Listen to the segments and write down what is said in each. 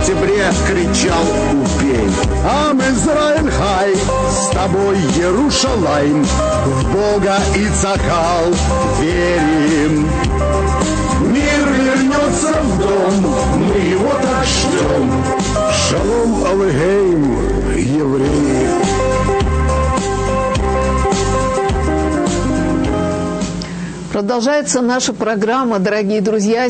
сентябре кричал убей. Ам Израиль хай, с тобой Иерушалайм, в Бога и Цахал верим. Мир вернется в дом, мы его так ждем. Шалом алейхем, евреи. Продолжается наша программа, дорогие друзья,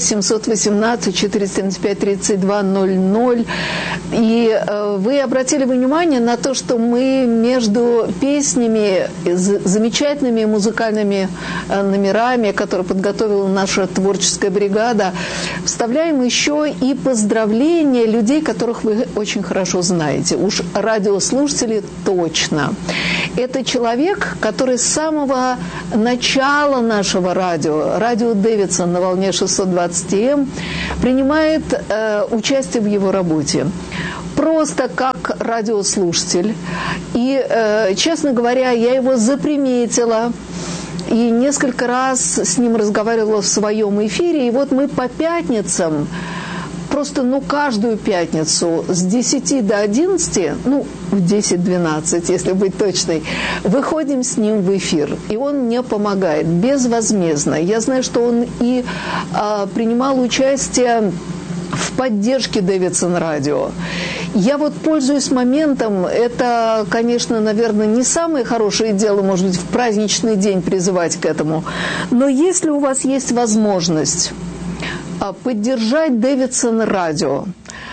718-475-3200. И вы обратили внимание на то, что мы между песнями, замечательными музыкальными номерами, которые подготовила наша творческая бригада, вставляем еще и поздравления людей, которых вы очень хорошо знаете. Уж радиослушатели точно. Это человек, который с самого начала нашего радио Дэвидсон на волне 620 м, принимает участие в его работе. Просто как радиослушатель. И, честно говоря, я его заприметила. И несколько раз с ним разговаривала в своем эфире. И вот мы по пятницам, просто каждую пятницу с 10 до 11, в 10-12, если быть точной, выходим с ним в эфир. И он мне помогает безвозмездно. Я знаю, что он и принимал участие в поддержке Дэвидсон радио. Я пользуюсь моментом, это, конечно, наверное, не самое хорошее дело, может быть, в праздничный день призывать к этому, но если у вас есть возможность поддержать Дэвидсон радио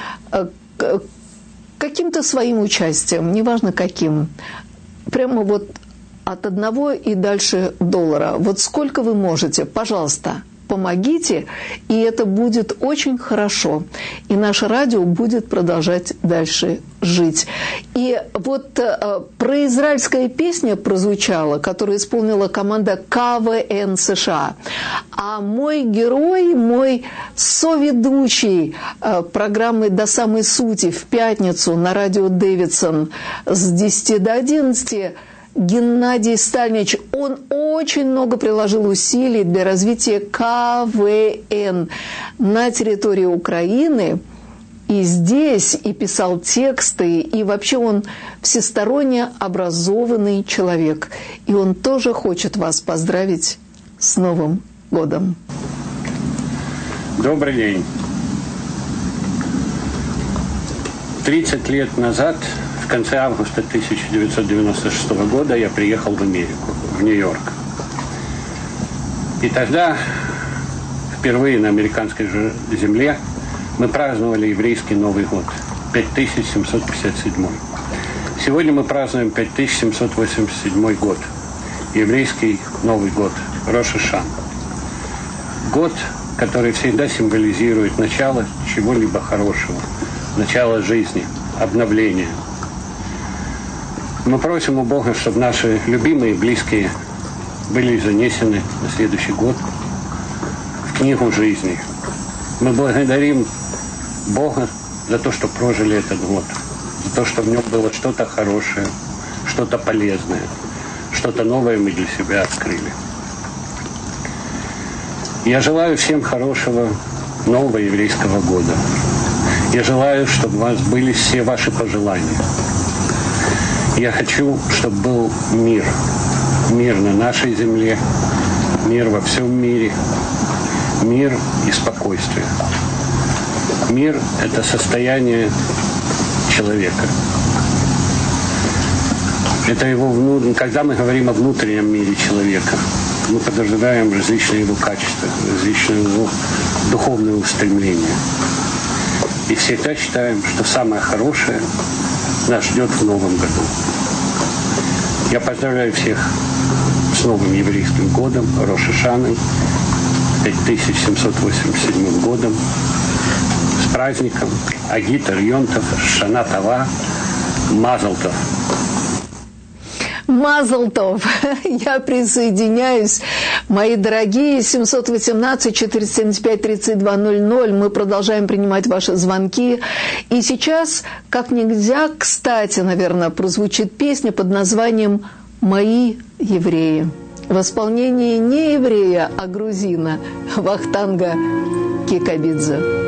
каким-то своим участием, неважно каким, прямо от $1 и дальше $1. Сколько вы можете, пожалуйста, помогите, и это будет очень хорошо. И наше радио будет продолжать дальше жить. И произраильская песня прозвучала, которую исполнила команда КВН США. А мой герой, мой соведущий программы «До самой сути» в пятницу на радио Дэвидсон с 10 до 11 Геннадий Стальнич, он очень много приложил усилий для развития КВН на территории Украины. И здесь, и писал тексты, и вообще он всесторонне образованный человек. И он тоже хочет вас поздравить с Новым годом. Добрый день. 30 лет назад, в конце августа 1996 года, я приехал в Америку, в Нью-Йорк. И тогда, впервые на американской земле, мы праздновали еврейский Новый год, 5757. Сегодня мы празднуем 5787 год, еврейский Новый год, Рош ха-Шана. Год, который всегда символизирует начало чего-либо хорошего, начало жизни, обновления. Мы просим у Бога, чтобы наши любимые и близкие были занесены на следующий год в книгу жизни. Мы благодарим Бога за то, что прожили этот год, за то, что в нем было что-то хорошее, что-то полезное, что-то новое мы для себя открыли. Я желаю всем хорошего нового еврейского года. Я желаю, чтобы у вас были все ваши пожелания. Я хочу, чтобы был мир. Мир на нашей земле, мир во всем мире, мир и спокойствие. Мир – это состояние человека. Это его когда мы говорим о внутреннем мире человека, мы подразумеваем различные его качества, различные его духовные устремления. И всегда считаем, что самое хорошее нас ждет в Новом году. Я поздравляю всех с новым еврейским годом, Рош ха-Шаной, 5787 годом, с праздником Агит Йом-Тов, Шана Това, Мазал Тов. Мазал Тов. Я присоединяюсь. Мои дорогие, 718-475-3200. Мы продолжаем принимать ваши звонки. И сейчас, как нельзя кстати, наверное, прозвучит песня под названием «Мои евреи». В исполнении не еврея, а грузина Вахтанга Кикабидзе.